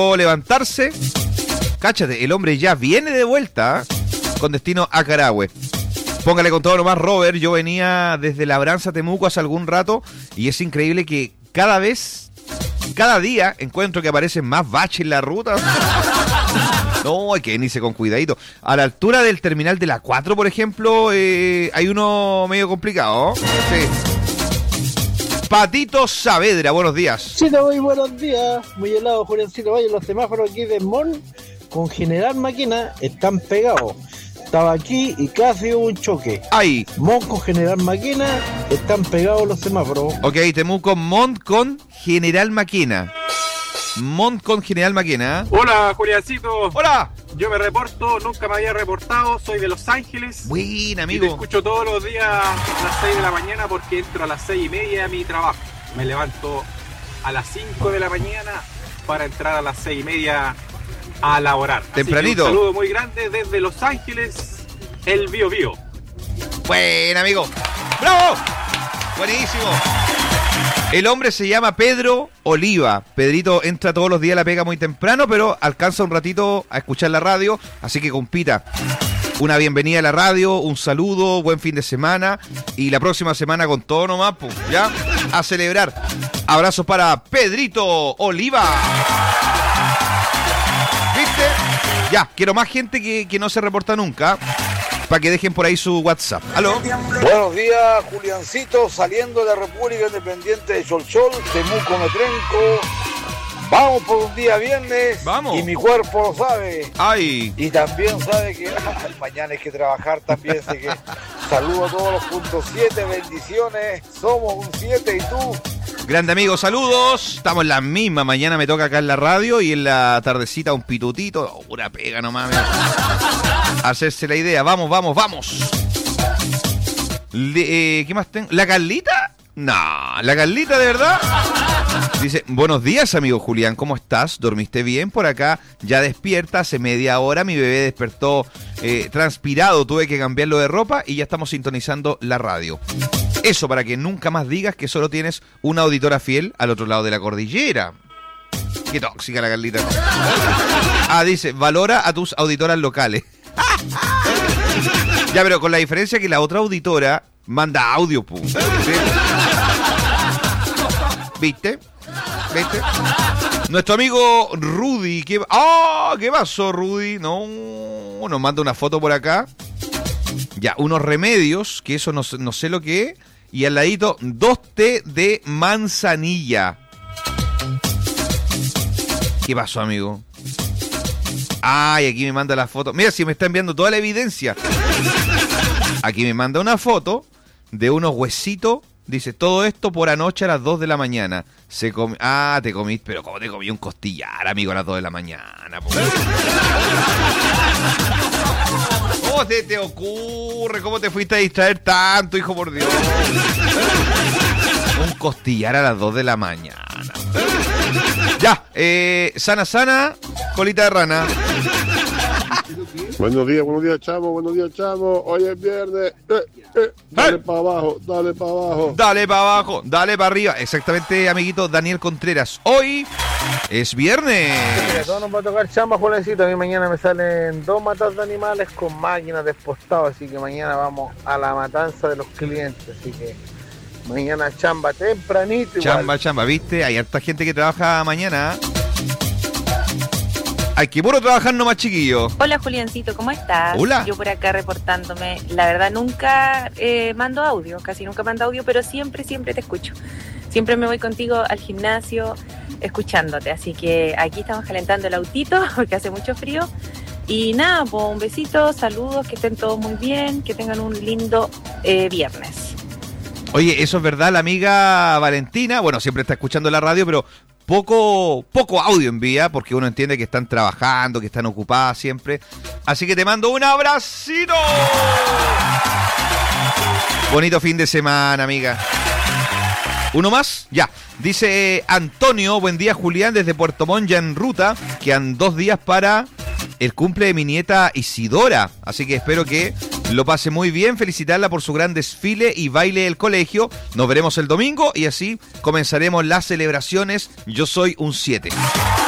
levantarse. Cáchate, el hombre ya viene de vuelta con destino a Carahue. Póngale con todo nomás, Robert. Yo venía desde Labranza, Temuco hace algún rato y es increíble que cada día encuentro que aparecen más baches en la ruta. No, hay que venirse con cuidadito. A la altura del terminal de la 4, por ejemplo, hay uno medio complicado. Sí. Patito Saavedra, buenos días. Sí, muy buenos días. Muy helado, Juliancito Valle. Los semáforos aquí de Mon con General Maquena están pegados. Estaba aquí y casi hubo un choque. Ahí. Mon con General Maquena están pegados los semáforos. Ok, Temuco, Mont con General Maquena. Mont con General Maquena. Hola, Juliancito. Hola. Yo me reporto, nunca me había reportado, soy de Los Ángeles. Buen Y amigo. te escucho todos los días a las 6 de la mañana porque entro a las 6:30 a mi trabajo. Me levanto a las 5 de la mañana para entrar a las 6:30 a laborar. Tempranito. Así que un saludo muy grande desde Los Ángeles, el Bío Bío. Buen amigo. ¡Bravo! Buenísimo. El hombre se llama Pedro Oliva. Pedrito entra todos los días a la pega muy temprano, pero alcanza un ratito a escuchar la radio, así que compita. Una bienvenida a la radio, un saludo, buen fin de semana y la próxima semana con todo nomás, pues, ¿ya? A celebrar. Abrazos para Pedrito Oliva. ¿Viste? Ya, quiero más gente que no se reporta nunca, para que dejen por ahí su WhatsApp. ¿Aló? Buenos días, Juliancito, saliendo de la República Independiente de Cholchol, Temuco Metrenco. Vamos por un día viernes. Vamos. Y mi cuerpo lo sabe. ¡Ay! Y también sabe que mañana hay que trabajar también, así que saludo a todos los puntos 7, bendiciones. Somos un 7 y tú. Grande amigo, saludos. Estamos en la misma. Mañana me toca acá en la radio y en la tardecita un pitutito. Oh, una pega nomás. Hacerse la idea. Vamos, vamos, vamos. ¿Qué más tengo? ¿La Carlita? No, la Carlita, ¿de verdad? Dice, buenos días, amigo Julián, ¿cómo estás? ¿Dormiste bien por acá? Ya despierta, hace media hora, mi bebé despertó transpirado, tuve que cambiarlo de ropa y ya estamos sintonizando la radio. Eso para que nunca más digas que solo tienes una auditora fiel al otro lado de la cordillera. Qué tóxica la Carlita. Ah, dice, valora a tus auditoras locales. Ya, pero con la diferencia que la otra auditora manda audio, pum. ¿Sí? ¿Viste? ¿Viste? Nuestro amigo Rudy. ¿Qué pasó, Rudy? No, nos manda una foto por acá. Ya, unos remedios, que eso no sé lo que es. Y al ladito, 2 té de manzanilla. ¿Qué pasó, amigo? Ay, aquí me manda la foto. Mira, si me está enviando toda la evidencia. Aquí me manda una foto de unos huesitos. Dice, todo esto por anoche a las 2 de la mañana. Te comí, pero ¿cómo te comí un costillar, amigo, a las 2 de la mañana? ¿Cómo te ocurre? ¿Cómo te fuiste a distraer tanto, hijo, por Dios? Un costillar a las 2 de la mañana. Ya, sana, colita de rana. Buenos días, chavo. Hoy es viernes. Dale para abajo. Dale para abajo, dale para arriba. Exactamente, amiguito Daniel Contreras. Hoy es viernes. A todos nos va a tocar chamba, Juliancito. A mí mañana me salen 2 matas de animales con máquinas de expostado, así que mañana vamos a la matanza de los clientes. Así que mañana chamba tempranito. Chamba, ¿viste? Hay harta gente que trabaja mañana. Hay que puro trabajar nomás, chiquillo. Hola, Juliancito, ¿cómo estás? Hola. Yo por acá reportándome. La verdad, nunca mando audio, casi nunca mando audio, pero siempre te escucho. Siempre me voy contigo al gimnasio escuchándote. Así que aquí estamos calentando el autito porque hace mucho frío. Y nada, pues un besito, saludos, que estén todos muy bien, que tengan un lindo viernes. Oye, eso es verdad, la amiga Valentina, bueno, siempre está escuchando la radio, pero poco audio envía, porque uno entiende que están trabajando, que están ocupadas siempre. Así que te mando un abracito. Bonito fin de semana, amiga. ¿Uno más? Ya. Dice Antonio, buen día, Julián, desde Puerto Montt, ya en ruta. Quedan 2 días para el cumple de mi nieta Isidora. Así que espero que lo pase muy bien. Felicitarla por su gran desfile y baile del colegio. Nos veremos el domingo y así comenzaremos las celebraciones. Yo soy un 7.